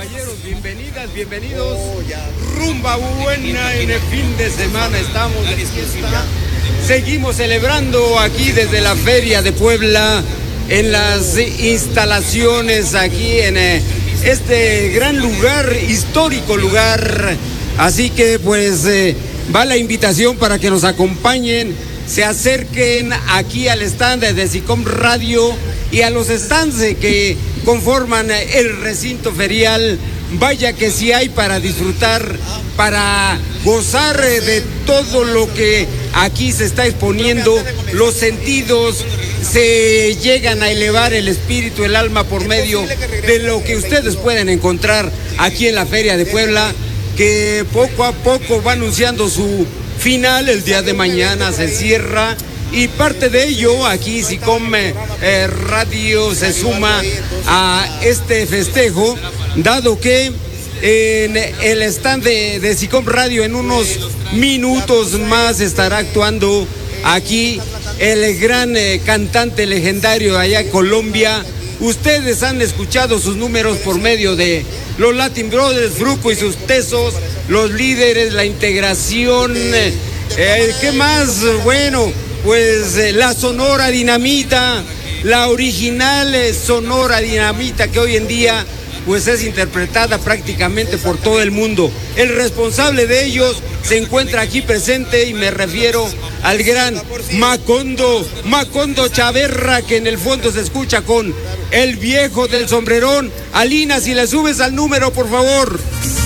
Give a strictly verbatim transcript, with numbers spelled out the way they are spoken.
caballeros, bienvenidas, bienvenidos. Rumba buena en el fin de semana, estamos de fiesta. Seguimos celebrando aquí desde la Feria de Puebla, en las instalaciones aquí en este gran lugar, histórico lugar. Así que pues eh, va la invitación para que nos acompañen, se acerquen aquí al stand de SICOM Radio y a los stands que conforman el recinto ferial. Vaya que sí hay para disfrutar, para gozar de todo lo que aquí se está exponiendo. Los sentidos se llegan a elevar, el espíritu, el alma, por medio de lo que ustedes pueden encontrar aquí en la Feria de Puebla, que poco a poco va anunciando su final. El día de mañana se cierra. Y parte de ello, aquí SICOM eh, Radio se suma a este festejo, dado que en el stand de, de SICOM Radio en unos minutos más estará actuando aquí el gran eh, cantante legendario de allá en Colombia. Ustedes han escuchado sus números por medio de los Latin Brothers, Grupo y sus Tesos, los líderes, la integración, eh, eh, ¿qué más? Bueno, pues eh, la Sonora Dinamita, la original eh, Sonora Dinamita, que hoy en día pues es interpretada prácticamente por todo el mundo. El responsable de ellos se encuentra aquí presente y me refiero al gran Macondo, Macondo Chaverra, que en el fondo se escucha con el viejo del sombrerón. Alina, si le subes al número, por favor.